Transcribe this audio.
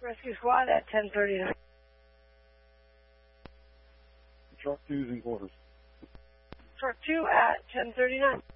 Rescue squad at 1039. Shark 2's in quarters. Shark 2 at 1039.